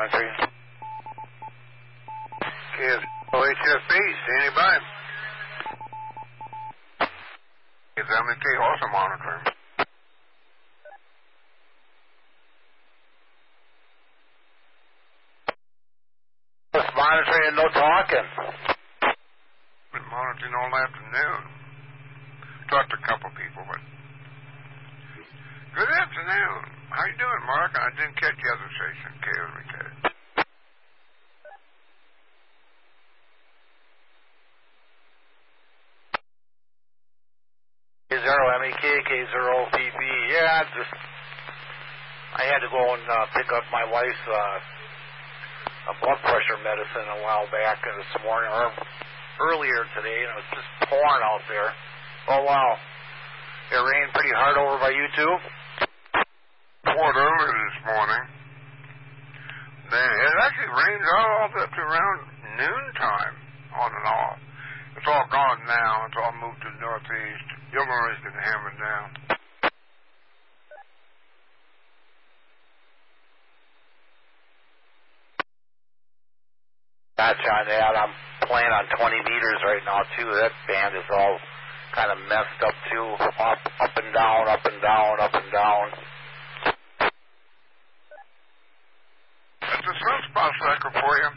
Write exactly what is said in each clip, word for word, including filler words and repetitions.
monitoring. K S O H F B, standing by. It's M and K also monitoring. Just monitoring and no talking. Been monitoring all afternoon. Talked to a couple people, but... Good afternoon. How you doing, Mark? I didn't catch the other station, K S M K. K zero M E K, K zero P P. Yeah, just... I had to go and uh, pick up my wife's uh, a blood pressure medicine a while back uh, this morning, or earlier today, and it was just pouring out there. Oh, wow. It rained pretty hard over by you, too? Poured earlier this morning. Then it actually rains all up to around noontime, on and off. It's all gone now. It's all moved to the northeast. Illinois been hammered down. Gotcha on that. I'm playing on twenty meters right now, too. That band is all kind of messed up, too. Up, up and down, up and down, up and down. That's a sunspot cycle for you.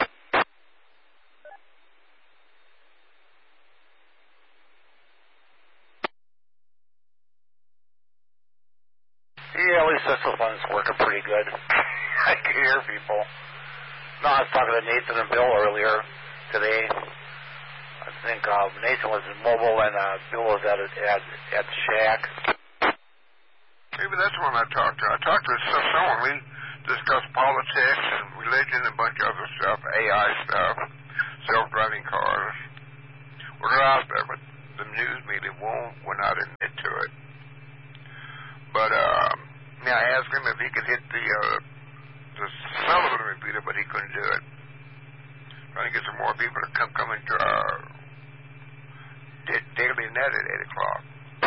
Yeah, at least this one's working pretty good. I can hear people. No, I was talking to Nathan and Bill earlier today. I think uh, Nathan was mobile and uh, Bill was at, a, at at the shack. Maybe that's the one I talked to. I talked to someone. We discussed politics and religion and a bunch of other stuff, A I stuff, self-driving cars. We're out there, but the news media won't, will not admit to it. But uh, yeah, I asked him if he could hit the uh, the Sullivan repeater, but he couldn't do it. Trying to get some more people to come come into our daily net at eight o'clock.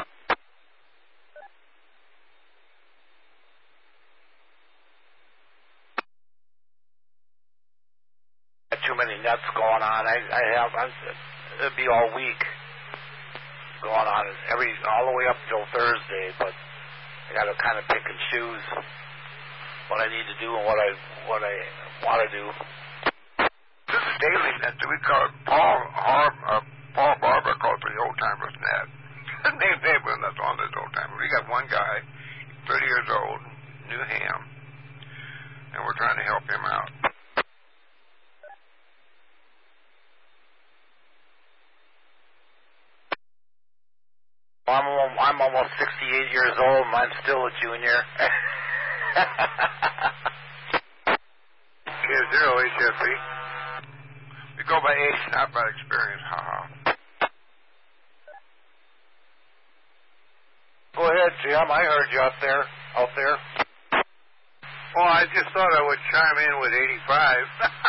Got too many nets going on. I, I have. I'm, it'll be all week going on, every all the way up till Thursday. But I got to kind of pick and choose what I need to do and what I what I want to do. This is daily net. We call it Paul Har, uh, Paul Barber calls it the old timers net. Name neighbor that's on this old timer. We got one guy, thirty years old, New Ham, and we're trying to help him out. I'm I'm almost sixty-eight years old, and I'm still a junior. K zero H F B. We go by age, not by experience. Ha ha. Go ahead, Jim. I heard you out there. Out there. Well, I just thought I would chime in with eighty-five.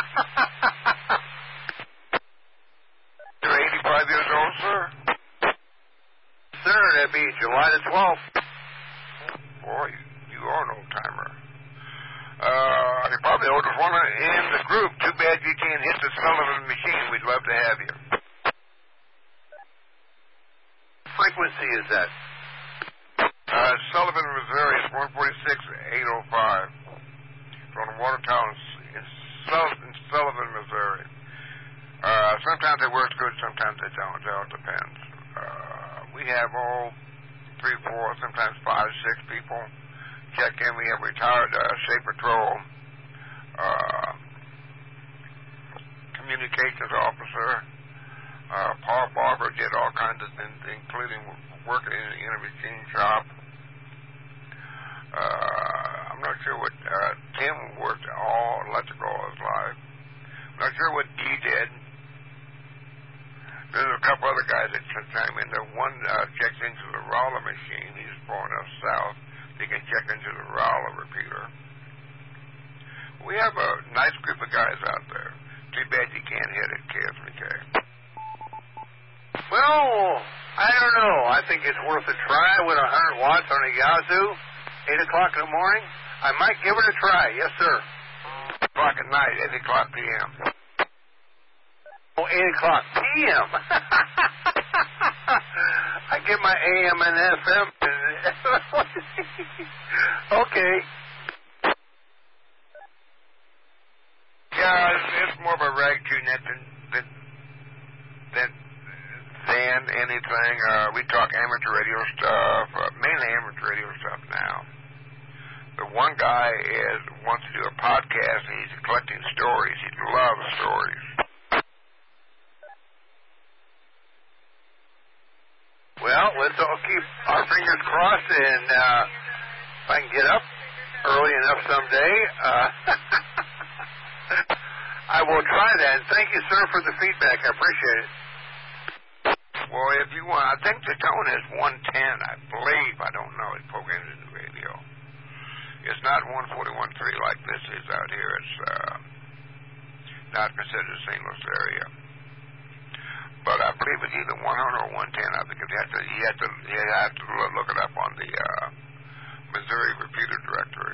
You're eighty-five years old, sir? Sir, that'd be July the twelfth. Boy, you are an old timer. Uh, you're probably the oldest one in the group. Too bad you can't hit the Sullivan machine. We'd love to have you. Frequency is that? Uh, Sullivan, Missouri is one forty-six eight oh five. From Watertown in Sullivan, Sullivan, Missouri. Uh, sometimes it works good, sometimes it don't. It all depends. Uh, we have all three, four, sometimes five, six people check in. We have retired uh, State Patrol uh, communications officer. Uh, Paul Barber did all kinds of things, including working in, in a machine shop. Uh, I'm not sure what uh, Tim worked all electrical all his life. I'm not sure what Dee did. There's a couple other guys that chime in. The one uh, checks into the Roller machine. He's far enough south. He can check into the Roller repeater. We have a nice group of guys out there. Too bad you can't hit it, K S M K. Well, I don't know. I think it's worth a try with one hundred watts on a Yazoo. eight o'clock in the morning. I might give it a try. Yes, sir. o'clock at night, eight o'clock p m Oh, eight o'clock p m I get my A M and F M. Okay. Yeah, it's, it's more of a rag net than than than, than anything. Uh, we talk amateur radio stuff, uh, mainly amateur radio stuff now. The one guy is wants to do a podcast, and he's collecting stories. He loves stories. Well, let's all keep our fingers crossed, and uh, if I can get up early enough someday, uh, I will try that. And thank you, sir, for the feedback. I appreciate it. Well, if you want, I think the tone is one ten, I believe. I don't know. It's programmed in the radio. It's not one forty-one point three like this is out here. It's uh, not considered a Saint Louis area. But I believe it's either one hundred or one ten. I think you have to, you have to, you have to look it up on the uh, Missouri Repeater Directory.